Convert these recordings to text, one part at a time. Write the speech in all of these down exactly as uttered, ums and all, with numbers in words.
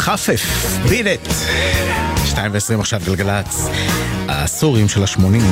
חפף, בינט. שתיים ועשרים עכשיו גלגלץ. העשורים של השמונים.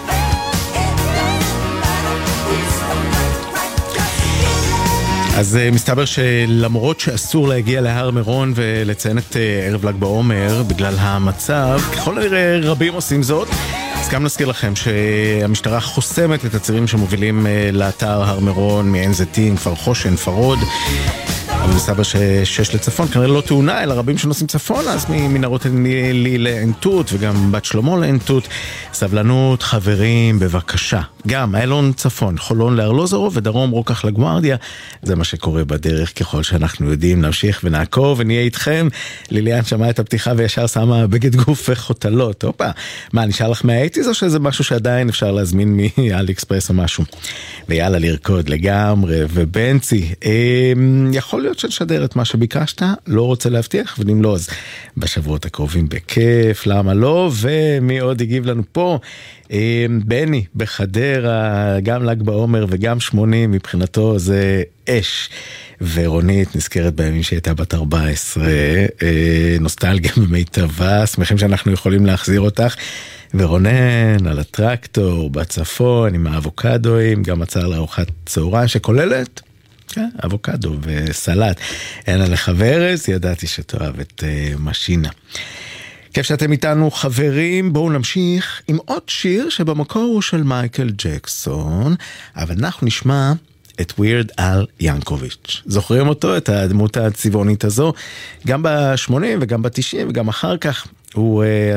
אז מסתבר שלמרות שאסור להגיע להר מירון ולציין את ערב ל"ג בעומר בגלל המצב, ככל הנראה רבים עושים זאת. אז גם נזכיר לכם שהמשטרה חוסמת את הצירים שמובילים לאתר הר מירון מעין זיתים, כפר חושן, פרוד. אבל מסתבר ששש לצפון, כנראה לא תאונה, אלא רבים שנוסעים צפון, אז ממנהרות לי לענתות וגם בת שלמה לענתות. סבלנות, חברים, בבקשה. גם איילון צפון, חולון לארלוזורוב ודרום רוקח לגוארדיה. זה מה שקורה בדרך, ככל שאנחנו יודעים. נמשיך ונעקוב ונהיה איתכם. ליליאן שמעה את הפתיחה וישר שמה בגד גוף וחוטלות. אופה, מה, נשאר לך מהאייטיז או שזה משהו שעדיין אפשר להזמין מאלי אקספרס או משהו? ויאללה לרקוד לגמרי. ובנצי, יכול להיות שנשדר את מה שביקשת, לא רוצה להבטיח, ואם לא, אז בשבועות הקרובים בכיף, למה לא? ומי עוד הגיב לנו פה? בני, בחדרה, גם ל"ג בעומר וגם שמונים, מבחינתו זה אש. ורונית נזכרת בימים שהייתה בת ארבע עשרה, נוסטלגיה במיטבה, שמחים שאנחנו יכולים להחזיר אותך. ורונן על הטרקטור בצפון עם האבוקדואים, גם מצא לארוחת צהריים שכוללת כן, אבוקדו וסלט. אין עליך ורס, ידעתי שתאהב את uh, משינה. כיף שאתם איתנו חברים, בואו נמשיך עם עוד שיר שבמקור הוא של מייקל ג'קסון, אבל אנחנו נשמע את ווירד אל ינקוביץ'. זוכרים אותו, את הדמות הצבעונית הזו? גם ב-שמונים וגם ב-תשעים וגם אחר כך הוא... Uh,